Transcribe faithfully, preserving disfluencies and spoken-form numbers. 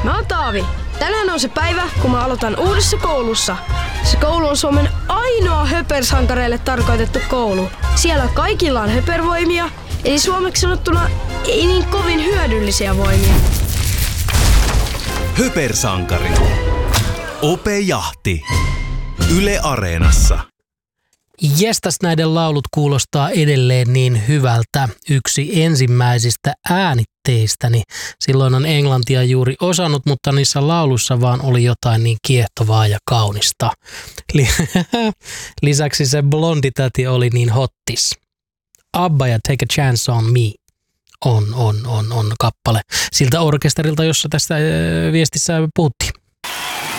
Mä oon Taavi. Tänään on se päivä, kun mä aloitan uudessa koulussa. Se koulu on Suomen ainoa höpersankareille tarkoitettu koulu. Siellä kaikilla on höpervoimia, eli suomeksi sanottuna ei niin kovin hyödyllisiä voimia. Höpersankari. Ope Jahti. Yle Areenassa. Jestas, näiden laulut kuulostaa edelleen niin hyvältä. Yksi ensimmäisistä äänitteistäni. Silloin on englantia juuri osannut, mutta niissä laulussa vaan oli jotain niin kiehtovaa ja kaunista. Lisäksi se blonditäti oli niin hottis. Abba ja Take a Chance on Me on, on, on, on kappale siltä orkesterilta, jossa tästä viestissä puhuttiin.